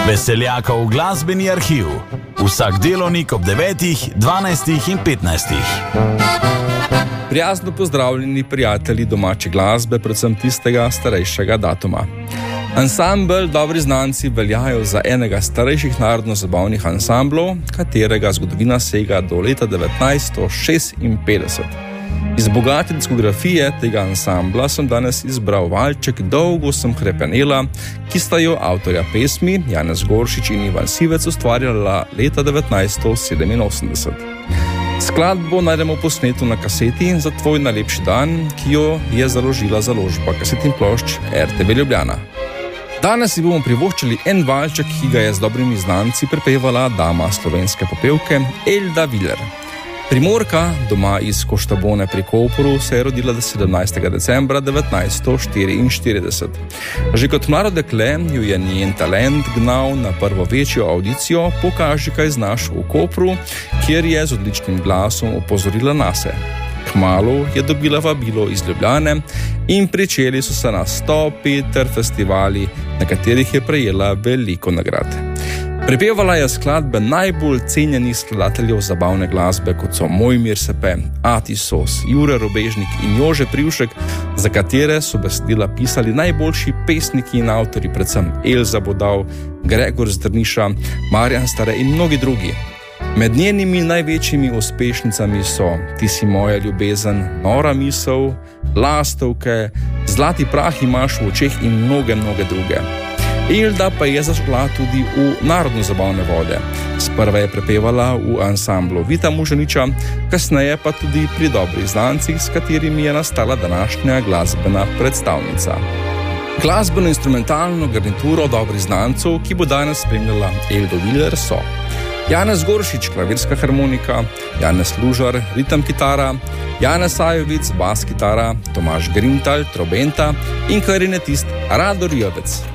Veseljakov glasbeni arhiv. Vsak delovnik ob 9, 12 in 15. Prijazno pozdravljeni prijatelji domače glasbe, predvsem tistega starejšega datuma. Ansambel Dobri znanci veljajo za enega starejših narodno-zabavnih ansamblov, katerega zgodovina sega do leta 1956. Iz bogate diskografije tega ansambla sem danes izbral valček Dolgo sem hrepenela, ki sta jo avtorja pesmi Janez Goršič in Ivan Sivec ustvarjala leta 1987. Skladbo najdemo posneto na kaseti Za tvoj najlepši dan, ki jo je založila založba kaset in plošč RTV Ljubljana. Danes si bomo privoščili en valček, ki ga je z dobrimi znanci prepevala dama slovenske popevke Elda Viler. Primorka, doma iz Koštabone pri Kopru, se je rodila 17. decembra 1944. Že kot mlado dekle jo je njen talent gnal na prvo večjo audicijo Pokaži, kaj znaš v Kopru, kjer je z odličnim glasom opozorila nase. Kmalu je dobila vabilo iz Ljubljane in pričeli so se nastopi ter festivali, na katerih je prejela veliko nagrad. Prepevala je skladbe najbolj cenjenih skladateljev zabavne glasbe, kot so Mojmir Sepe, Ati Sos, Jure Robežnik in Jože Privšek, za katere so besedila pisali najboljši pesniki in avtori, predvsem Elza Bodal, Gregor Zdrniša, Marjan Stare in mnogi drugi. Med njenimi največjimi uspešnicami so Ti si moja ljubezen, Nora misel, Lastovke, Zlati prah imaš v očeh in mnoge druge. Elda pa je zašla tudi v narodno-zabavne vode. Sprva je prepevala v ansamblu Vita Muženiča, kasneje pa tudi pri Dobrih znancih, s katerimi je nastala današnja glasbena predstavnica. Glasbeno-instrumentalno garnituro Dobrih znancev, ki bo danes spremljala Eldo Viler, so Janez Goršič, klavirska harmonika, Janez Lužar, ritem kitara, Janez Sajovic, bas kitara, Tomaž Grintal, trobenta in klarinetist Rado Rijovec.